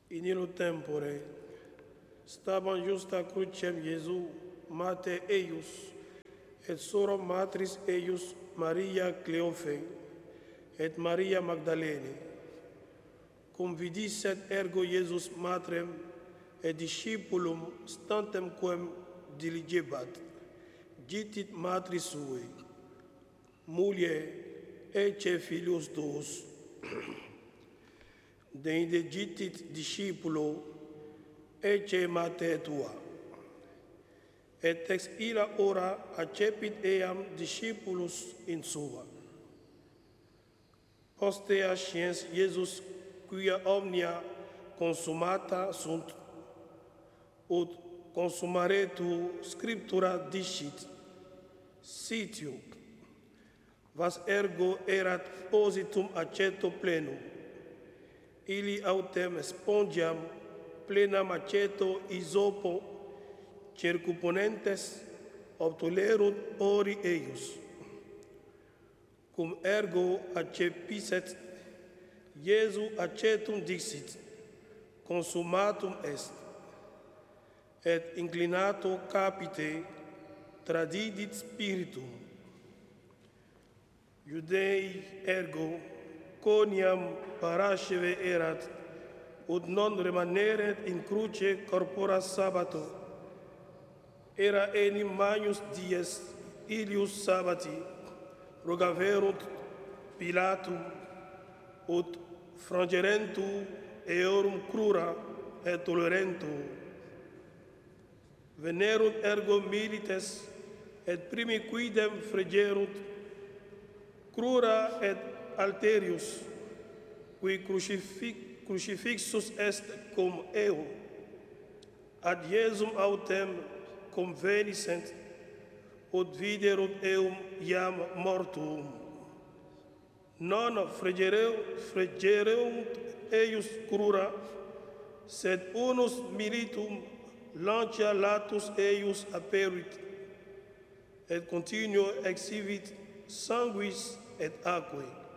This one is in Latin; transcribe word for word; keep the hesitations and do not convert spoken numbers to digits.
In illo tempore staban justa crucem Iesu, mater eius, et soro matris eius Maria Cleofe, et Maria Magdalene. Cum vidisset ergo Iesus matrem et discipulum stantem quem diligebat, gitit matris sue, mulie ecce filius tuus. Deinde gitit discipulo, ecce mater tua. Et ex illa ora accepit eam discipulus in sua. Postea sciens Iesus, quia omnia consumata sunt, ut consumaretur scriptura dicit, sitiu, vas ergo erat positum aceto plenum, ili autem spongiam plenam aceto isopo circumponentes obtulerunt ori eius. Cum ergo accepisset, Iesu acetum dixit, consumatum est, et inclinato capite tradidit spiritum. Iudei ergo coniam parasceve erat, ut non remaneret in cruce corpora sabbato. Era enim magnus dies ilius sabbati, rogaverunt Pilatum, ut frangerentur eorum crura et tolerentur. Venerunt ergo milites, et primi quidem fregerunt crura et alterius, qui crucifix, crucifixus est cum eo, ad Iesum autem conveniscent, ut viderunt eum iam mortuum. Non fregereunt eius crura, sed unus militum lancia latus eius aperit, et continuo exhibit sanguis et aquae.